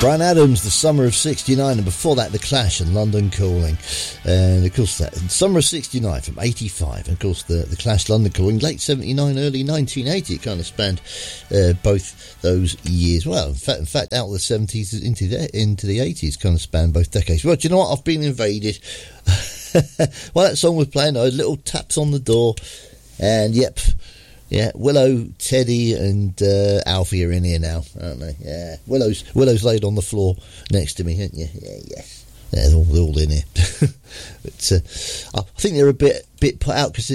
Bryan Adams, The Summer of 69, and before that The Clash and London Calling. And of course that Summer of 69 from 85, and of course the Clash, London Calling, late 79, early 1980. It kind of spanned both those years. Well, in fact out of the 70s into the 80s, kind of spanned both decades. Well, do you know what? I've been invaded. While that song was playing, I had little taps on the door, and yep. Yeah, Willow, Teddy, and Alfie are in here now, aren't they? Yeah, Willow's laid on the floor next to me, isn't you? Yeah, yes. Yeah, they're all in here. But I think they're a bit put out because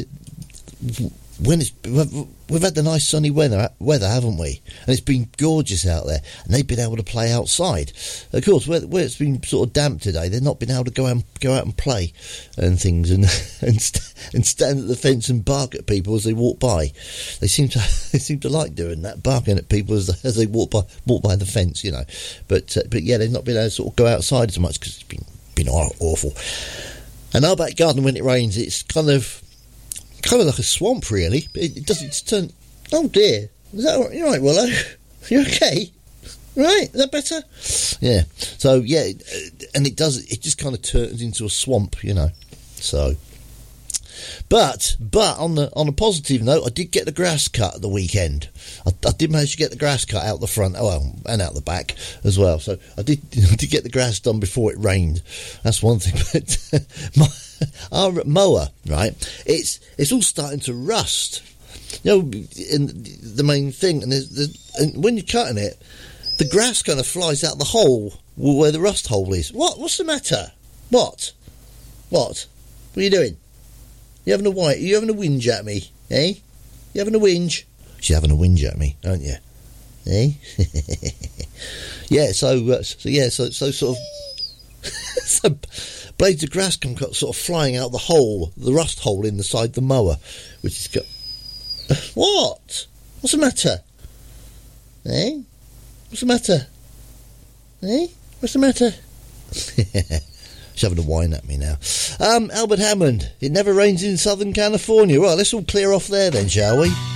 we've had the nice sunny weather, haven't we? And it's been gorgeous out there, and they've been able to play outside. Of course, where it's been sort of damp today, they've not been able to go out and play and things, and stand at the fence and bark at people as they walk by. They seem to like doing that, barking at people as they walk by the fence, you know. But yeah, they've not been able to sort of go outside as much because it's been awful. And our back garden, when it rains, it's kind of like a swamp, really. It doesn't turn. Oh dear, is that all right? You're right, Willow. You okay? Right, is that better? Yeah. So yeah, and it just kind of turns into a swamp, you know. So, but on a positive note, I did get the grass cut at the weekend. I did manage to get the grass cut out the front, and out the back as well. So I did get the grass done before it rained. That's one thing. But our mower, right? It's all starting to rust. You know, and the main thing, and when you're cutting it, the grass kind of flies out the hole where the rust hole is. What's the matter? What are you doing? You having a whinge at me, eh? You having a whinge? She's having a whinge at me, aren't you? Eh? Yeah. So sort of. So blades of grass come sort of flying out the rust hole in the side of the mower, which is got. What? What's the matter? Eh? What's the matter? Eh? What's the matter? She's having a whine at me now. Albert Hammond, It Never Rains in Southern California. Right, let's all clear off there then, shall we?